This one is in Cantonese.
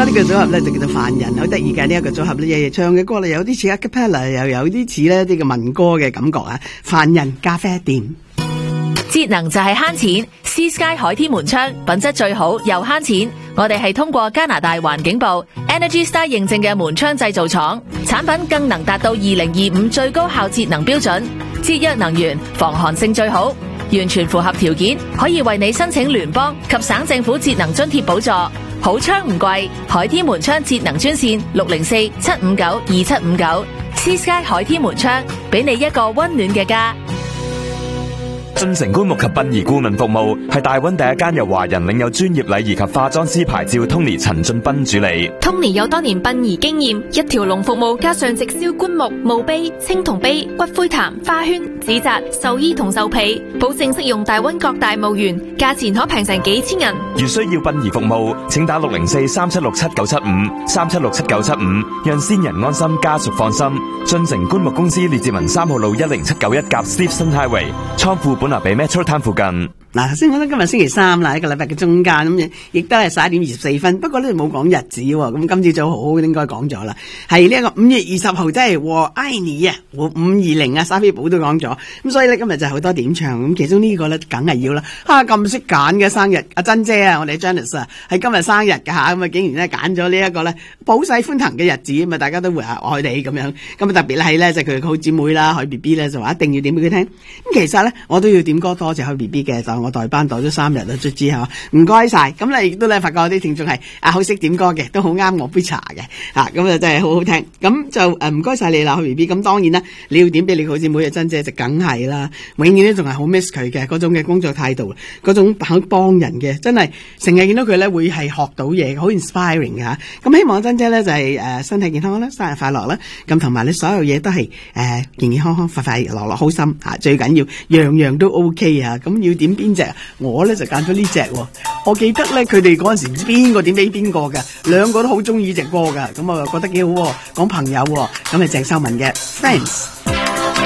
呢個組合咧就叫做凡人，好得意嘅呢一個組合咧，日日唱嘅歌咧有啲似 a cappella， 又有啲似呢啲嘅民歌嘅感覺啊！凡人咖啡店， 節能就係慳錢 ，Sea Sky 海天門窗品質最好又慳錢。我哋係通過加拿大環境部 Energy Star 認證嘅門窗製造廠，產品更能達到2025最高效節能標準，節約能源，防寒性最好，完全符合條件，可以為你申請聯邦及省政府節能津貼補助。好窗唔貴，海天門窗節能專線604-759-2759 ，Sea Sky 海天門窗，俾你一個溫暖嘅家。 進城棺木及殯儀顧問服務係大溫第一間由華人領有專業禮儀及化妝師牌照 Tony 陳俊斌主理。 Tony 有多年殯儀經驗，一條龍服務加上直銷棺木、墓碑、青銅碑、骨灰壇、花圈、紙紮、壽衣同壽被，保證適用大溫各大墓園，價錢可平成幾千銀。 如需要殯儀服務，請打604-376-7975 讓先人安心，家屬放心。進城棺木公司列治文3號路10791夾 Stephen Highway， 倉庫本拿比 Metro Town 附近。 嗱，頭先講得今日星期三啦，一個禮拜嘅中間咁，亦都係11:24分。不過呢冇講日子喎，咁今朝早好應該講咗啦，係呢一個5月20號，即係和愛你啊，和520啊，沙菲寶都講咗。咁所以咧今日就好多點唱，咁其中呢個咧梗係要啦。咁識揀嘅生日，阿珍姐啊，我哋 Janice 啊，係今日生日㗎吓，咁啊竟然咧揀咗呢一個咧保世歡騰嘅日子，咁啊大家都會愛你咁樣。咁啊特別係咧就佢好姊妹啦，海 B B 咧就話一定要點俾佢聽。咁其實咧我都要點歌多謝海 B B 嘅，就我代班代咗3日啦，卒之嚇，唔該晒。咁咧亦都咧發覺有啲聽眾係好識點歌嘅，都好啱我杯茶嘅咁啊真係好好聽。咁就唔該晒你啦，海 B B。咁當然啦，你要點俾你好姊妹嘅珍姐就梗係啦，永遠都仲係好 miss 佢嘅嗰種嘅工作態度，嗰種肯幫人嘅，真係成日見到佢咧會係學到嘢，好 inspiring 嘅。咁希望珍姐咧就係身體健康啦，生日快樂啦。咁同埋你所有嘢都係健健康康、快快樂樂、好心最緊要樣樣都 OK 啊。咁要點邊隻？我咧就揀咗呢隻喎。我記得咧佢哋嗰陣時唔知邊個點俾邊個嘅，兩個都好中意隻歌㗎。咁我又覺得幾好喎，講朋友喎。咁係鄭秀文嘅 Friends。